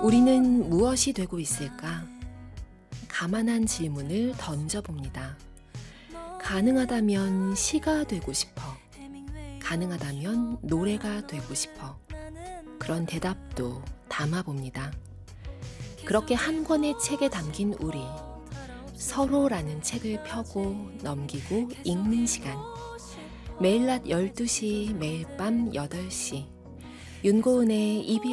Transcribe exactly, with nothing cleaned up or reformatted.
우리는 무엇이 되고 있을까? 가만한 질문을 던져봅니다. 가능하다면 시가 되고 싶어. 가능하다면 노래가 되고 싶어. 그런 대답도 담아봅니다. 그렇게 한 권의 책에 담긴 우리, 서로라는 책을 펴고 넘기고 읽는 시간. 매일 낮 열두 시, 매일 밤 여덟 시. 윤고은의 이비